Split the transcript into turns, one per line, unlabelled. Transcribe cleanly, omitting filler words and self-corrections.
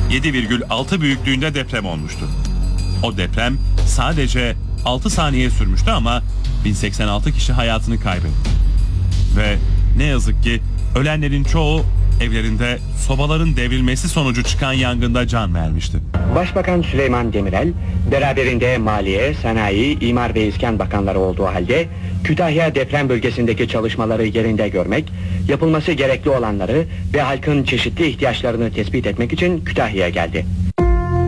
7,6 büyüklüğünde deprem olmuştu. O deprem sadece 6 saniye sürmüştü ama 1086 kişi hayatını kaybetti. Ve ne yazık ki ölenlerin çoğu evlerinde sobaların devrilmesi sonucu çıkan yangında can vermişti.
Başbakan Süleyman Demirel, beraberinde Maliye, Sanayi, İmar ve İskan Bakanları olduğu halde Kütahya deprem bölgesindeki çalışmaları yerinde görmek, yapılması gerekli olanları ve halkın çeşitli ihtiyaçlarını tespit etmek için Kütahya'ya geldi.